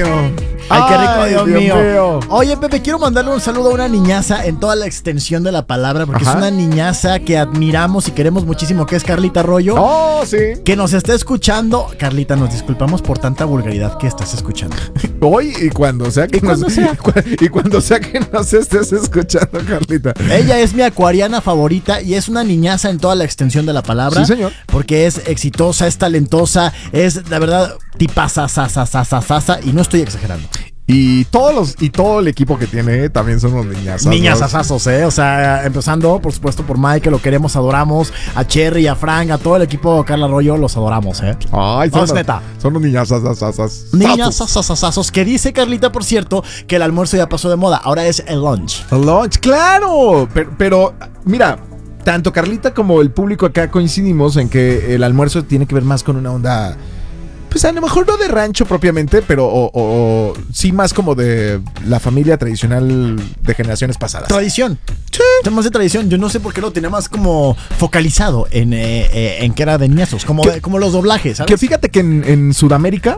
mío. Ay, qué rico, Dios mío. Oye, Oye, Pepe, quiero mandarle un saludo a una niñaza en toda la extensión de la palabra, porque Ajá. es una niñaza que admiramos y queremos muchísimo, que es Carlita Arroyo, Oh, sí. que nos está escuchando. Carlita, nos disculpamos por tanta vulgaridad que estás escuchando. Hoy y cuando sea que cuando sea. y cuando sea que nos estés escuchando, Carlita. Ella es mi acuariana favorita y es una niñaza en toda la extensión de la palabra. Sí, señor. Porque es exitosa, es talentosa, es, la verdad, tipaza, y no estoy exagerando. Y todo el equipo que tiene también son unos niñazos. Niñazazazos, o sea, empezando, por supuesto, por Mike, que lo queremos, adoramos, a Cherry, a Frank, a todo el equipo de Carla Arroyo, los adoramos, Ay, No, es neta. Son unos niñazazazazas. Niñazazazazos, que dice Carlita, por cierto, que el almuerzo ya pasó de moda, ahora es el lunch. Lunch, claro. Pero, mira, tanto Carlita como el público acá coincidimos en que el almuerzo tiene que ver más con una onda, pues a lo mejor no de rancho propiamente, pero o sí más como de la familia tradicional de generaciones pasadas. Tradición. Sí. Temas de tradición. Yo no sé por qué lo tenía más como focalizado en que era de niñazos, como los doblajes, ¿sabes? Que fíjate que en Sudamérica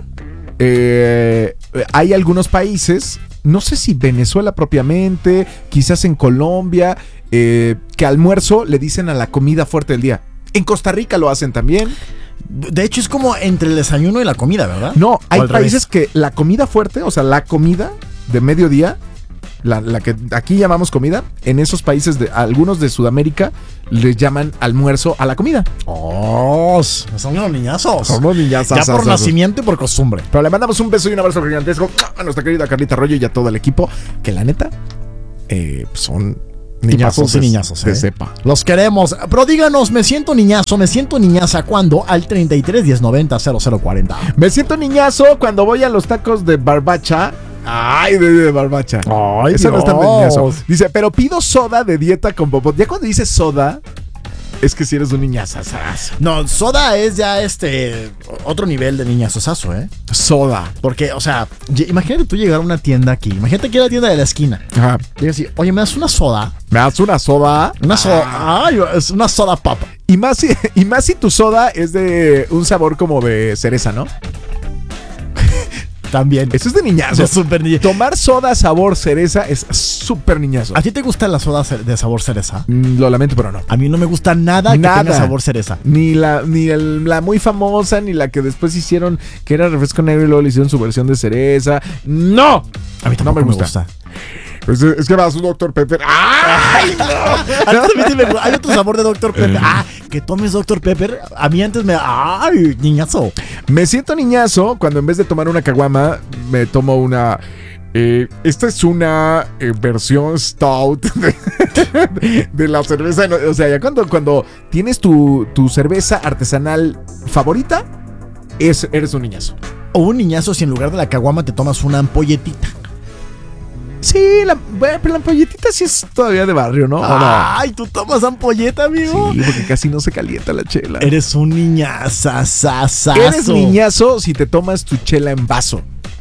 hay algunos países, no sé si Venezuela propiamente, quizás en Colombia, que almuerzo le dicen a la comida fuerte del día. En Costa Rica lo hacen también. De hecho, es como entre el desayuno y la comida, ¿verdad? No, hay al países que la comida fuerte, o sea, la comida de mediodía, la que aquí llamamos comida, en esos países, algunos de Sudamérica, les llaman almuerzo a la comida. Oh, son los niñazos. Son los niñazos. Ya por nacimiento y por costumbre. Pero le mandamos un beso y un abrazo gigantesco a nuestra querida Carlita Arroyo y a todo el equipo, que la neta son niñazos y niñazos, de cepa. Los queremos. Pero díganos, me siento niñaza ¿cuándo? Al 33 10 90 0040. Me siento niñazo cuando voy a los tacos de barbacha. Ay, de barbacha. Ay, eso Dios. no es tan de niñazo. Dice, pero pido soda de dieta con popot. Ya cuando dices soda, es que si eres un niñazazazo. No, soda es ya otro nivel de niñazosazo, Soda. Porque, o sea, imagínate tú llegar a una tienda aquí. Imagínate que era la tienda de la esquina. Ajá. Y así, oye, ¿me das una soda? ¿Me das una soda? Una soda. Ay, es una soda pop. Y más si tu soda es de un sabor como de cereza, ¿no? También. Eso es de niñazo. Es súper niñazo. Tomar soda sabor cereza es súper niñazo. ¿A ti te gusta la soda de sabor cereza? Lo lamento, pero no. A mí no me gusta nada que tenga sabor cereza. Ni la muy famosa, ni la que después hicieron, que era refresco negro y luego le hicieron su versión de cereza. ¡No! A mí tampoco me gusta. Pues es que vas un Dr. Pepper. ¡Ay, no! Hay otro sabor de Dr. Pepper. Que tomes Dr. Pepper. A mí antes ¡ay, niñazo! Me siento niñazo cuando en vez de tomar una caguama, me tomo una... esta es una versión stout de la cerveza. O sea, ya cuando tienes tu cerveza artesanal favorita, eres un niñazo. O un niñazo si en lugar de la caguama te tomas una ampolletita. Sí, pero la ampolletita sí es todavía de barrio, ¿no? Ay, ¿tú tomas ampolleta, amigo? Sí, porque casi no se calienta la chela. Eres un niñazazazazo. Eres niñazo si te tomas tu chela en vaso.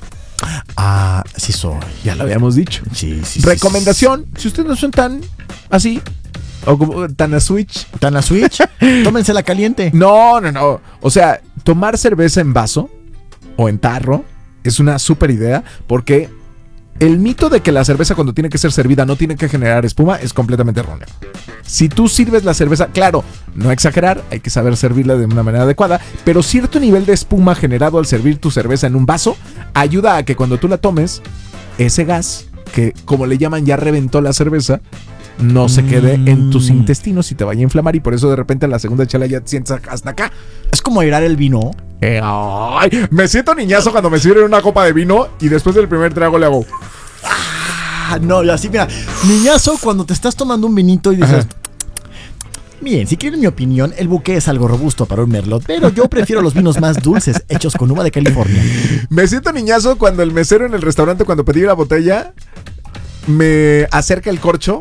Sí soy. Ya lo habíamos dicho. Sí. Recomendación, si ustedes no son tan así, o como tan a switch. ¿Tan a switch? Tómensela caliente. No. O sea, tomar cerveza en vaso o en tarro es una súper idea, porque el mito de que la cerveza cuando tiene que ser servida no tiene que generar espuma es completamente erróneo. Si tú sirves la cerveza, claro, no exagerar, hay que saber servirla de una manera adecuada, pero cierto nivel de espuma generado al servir tu cerveza en un vaso ayuda a que cuando tú la tomes, ese gas, que como le llaman ya reventó la cerveza, no se quede en tus intestinos y te vaya a inflamar, y por eso de repente en la segunda chela ya te sientes hasta acá. Es como airar el vino. Ay, me siento niñazo cuando me sirven una copa de vino y después del primer trago le hago... No, así mira, niñazo cuando te estás tomando un vinito y dices... Miren, si quieren mi opinión, el buque es algo robusto para un merlot, pero yo prefiero los vinos más dulces, hechos con uva de California. Me siento niñazo cuando el mesero en el restaurante, cuando pedí la botella, me acerca el corcho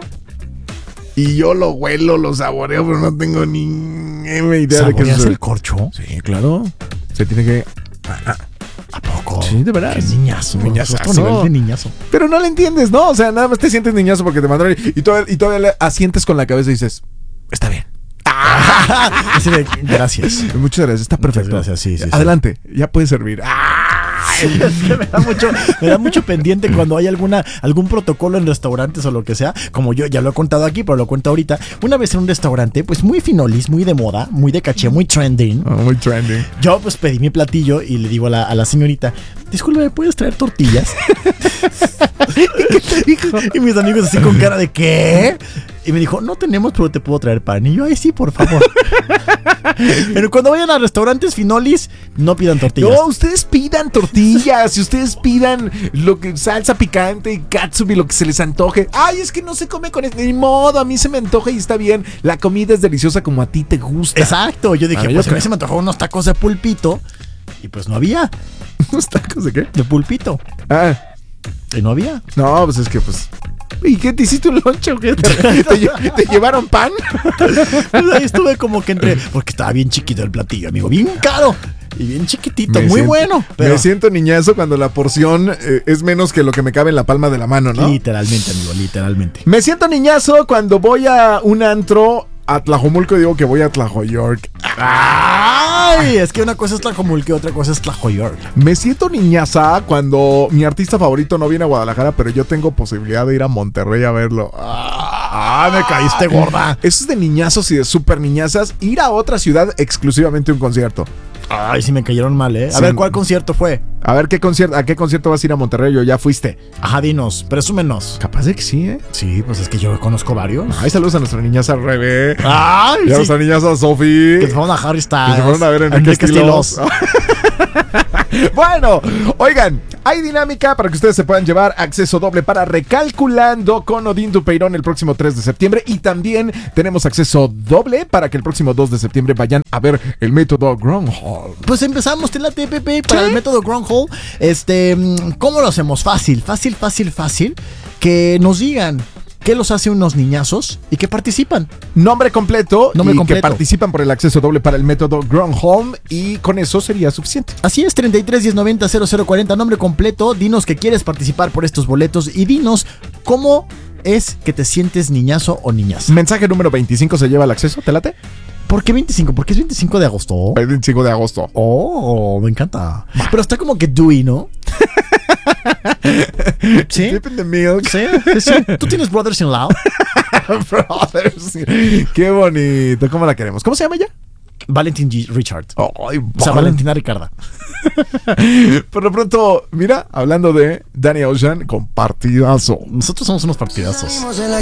y yo lo huelo, lo saboreo, pero no tengo ni idea de qué es el corcho. Sí, claro. Se tiene que... ¿A poco? Sí, de verdad. Qué niñazo. Niñazazo. Nivel de niñazo. Pero no le entiendes, ¿no? O sea, nada más te sientes niñazo porque te mandaron y todavía le asientes con la cabeza y dices, está bien. Así de, gracias. Muchas gracias, está perfecto. Muchas gracias, sí. Adelante, ya puedes servir. Es que me da mucho pendiente cuando hay algún protocolo en restaurantes o lo que sea. Como yo ya lo he contado aquí, pero lo cuento ahorita. Una vez en un restaurante, pues muy finolis, muy de moda, muy de caché, muy trending. Muy trending. Yo pues pedí mi platillo y le digo a la señorita, disculpe, ¿me puedes traer tortillas? ¿Qué te dijo? Y mis amigos así con cara de ¿qué? Y me dijo, no tenemos, pero te puedo traer pan. Y yo, ay, sí, por favor. Pero cuando vayan a restaurantes finolis, no pidan tortillas. No, ustedes pidan tortillas. Y ustedes pidan salsa picante y catsup y lo que se les antoje. Ay, es que no se come con ni modo. A mí se me antoja y está bien. La comida es deliciosa como a ti te gusta. Exacto. Yo dije, pues a mí se me antojó unos tacos de pulpito. Y pues no había. ¿Unos tacos de qué? De pulpito. Ah. Y no había. No, pues es que pues... ¿Y qué? ¿Te hiciste un lonche o qué? ¿Te llevaron pan? Pues ahí estuve como que porque estaba bien chiquito el platillo, amigo. Bien caro. Y bien chiquitito, bueno. Pero... Me siento niñazo cuando la porción es menos que lo que me cabe en la palma de la mano, ¿no? Literalmente, amigo, literalmente. Me siento niñazo cuando voy a un antro a Tlajomulco y digo que voy a Tlajoyork. ¡Ay! Es que una cosa es Tlajomulco y otra cosa es Tlajoyork. Me siento niñaza cuando mi artista favorito no viene a Guadalajara, pero yo tengo posibilidad de ir a Monterrey a verlo. Me caíste gorda. Eso es de niñazos y de super niñazas. Ir a otra ciudad exclusivamente a un concierto. Ay, sí me cayeron mal, ¿eh? A Sí. ver, ¿cuál concierto fue? A ver, ¿a qué concierto vas a ir a Monterrey? ¿O ya fuiste? Ajá, dinos, presúmenos. Capaz de que sí, ¿eh? Sí, pues es que yo conozco varios. Ay, saludos a nuestra niñaza Rebe. Ay, Y a nuestra niñaza Sofi. Que se fueron a Harry Styles. Que se fueron a ver Enrique Estilos. Bueno, oigan, hay dinámica para que ustedes se puedan llevar acceso doble para Recalculando con Odín Dupeirón el próximo 3 de septiembre. Y también tenemos acceso doble para que el próximo 2 de septiembre vayan a ver el método Groundhog. Pues empezamos, te late, Pepe, para el método Groundhog. ¿Cómo lo hacemos? Fácil. Que nos digan qué los hace unos niñazos y que participan. Nombre completo. Que participan por el acceso doble para el método Groundhog. Y con eso sería suficiente. Así es, 33 1090 0040, nombre completo. Dinos que quieres participar por estos boletos y dinos cómo es que te sientes niñazo o niñaza. Mensaje número 25 se lleva el acceso, ¿te late? ¿Por qué 25? Porque es 25 de agosto. El 25 de agosto. Oh, me encanta. Pero está como que dewy, ¿no? ¿Sí? Deep in the milk. Sí. ¿Tú tienes Brothers-in-Law? Brothers. Qué bonito. ¿Cómo la queremos? ¿Cómo se llama ella? Valentin Richard. Ay, O sea, Valentina Ricarda. Por lo pronto, mira, hablando de Danny Ocean con partidazo. Nosotros somos unos partidazos.